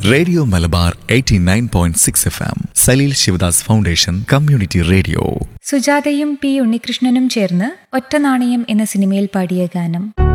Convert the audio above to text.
Radio Malabar 89.6 FM, Saleel Sivadas foundation community radio. സുജാതയും P ഉണ്ണികൃഷ്ണനും ചേർന്ന് ഒറ്റനാണയം എന്ന സിനിമയിൽ പാടിയ ഗാനം.